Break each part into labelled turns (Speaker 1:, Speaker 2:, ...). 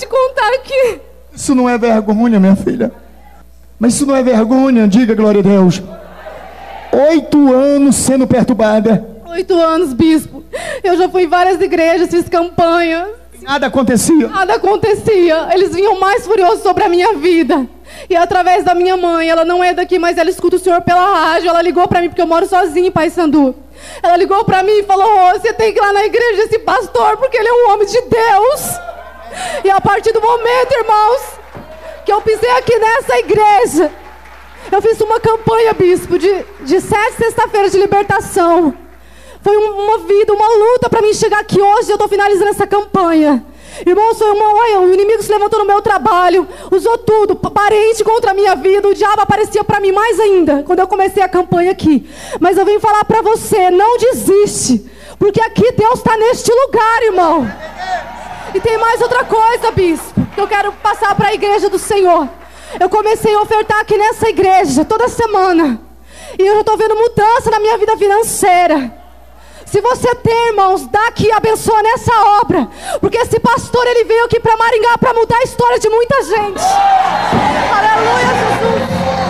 Speaker 1: te contar aqui.
Speaker 2: Isso não é vergonha, minha filha. Mas isso não é vergonha, diga glória a Deus. 8 anos sendo perturbada.
Speaker 1: 8 anos, bispo. Eu já fui em várias igrejas, fiz campanha.
Speaker 2: Nada acontecia.
Speaker 1: Nada acontecia. Eles vinham mais furiosos sobre a minha vida. E através da minha mãe, ela não é daqui, mas ela escuta o senhor pela rádio. Ela ligou pra mim, porque eu moro sozinha em Paysandu. Ela ligou pra mim e falou: Rô, você tem que ir lá na igreja desse pastor, porque ele é um homem de Deus. E a partir do momento, irmãos, que eu pisei aqui nessa igreja, eu fiz uma campanha, bispo, de 7 sexta-feiras de libertação. Foi uma vida, uma luta para mim chegar aqui hoje. Eu estou finalizando essa campanha. Irmãos, o inimigo se levantou no meu trabalho, usou tudo, parente contra a minha vida. O diabo aparecia para mim mais ainda quando eu comecei a campanha aqui. Mas eu vim falar para você, não desiste, porque aqui Deus está neste lugar, irmão. E tem mais outra coisa, bispo, que eu quero passar para a igreja do Senhor. Eu comecei a ofertar aqui nessa igreja toda semana, e eu já estou vendo mudança na minha vida financeira. Se você tem, irmãos, dá aqui, abençoa nessa obra, porque esse pastor, ele veio aqui para Maringá para mudar a história de muita gente. Aleluia, Jesus.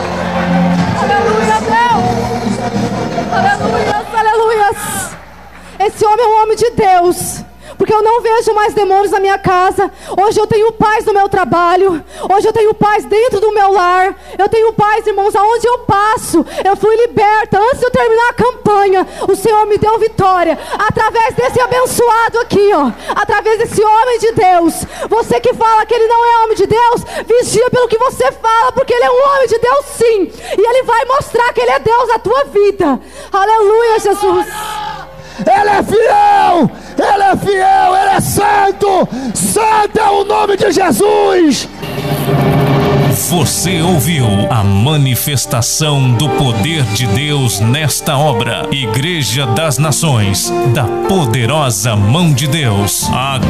Speaker 1: Aleluia, Deus. Aleluia, aleluia. Esse homem é um homem de Deus. Porque eu não vejo mais demônios na minha casa. Hoje eu tenho paz no meu trabalho. Hoje eu tenho paz dentro do meu lar. Eu tenho paz, irmãos, aonde eu passo. Eu fui liberta. Antes de eu terminar a campanha, o Senhor me deu vitória. Através desse abençoado aqui, ó. Através desse homem de Deus. Você que fala que ele não é homem de Deus, vigia pelo que você fala, porque ele é um homem de Deus sim. E ele vai mostrar que ele é Deus na tua vida. Aleluia, Jesus.
Speaker 2: Ele é fiel, Ele é fiel, Ele é santo. Santo é o nome de Jesus.
Speaker 3: Você ouviu a manifestação do poder de Deus nesta obra. Igreja das Nações, da poderosa mão de Deus.